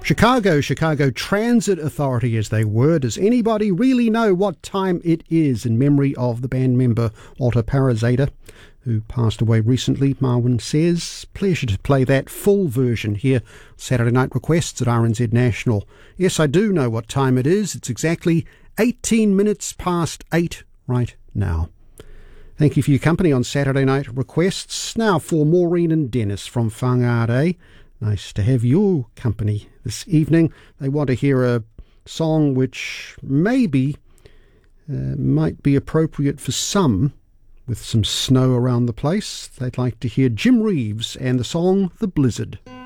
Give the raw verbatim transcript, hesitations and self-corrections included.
Chicago, Chicago Transit Authority as they were. Does anybody really know what time it is in memory of the band member Walter Parazada, who passed away recently? Marwin says. Pleasure to play that full version here, Saturday Night Requests at R N Z National. Yes, I do know what time it is. It's exactly eighteen minutes past eight right now. Thank you for your company on Saturday Night Requests. Now for Maureen and Dennis from Whangarei. Nice to have your company this evening. They want to hear a song which maybe uh, might be appropriate for some, with some snow around the place. They'd like to hear Jim Reeves and the song The Blizzard.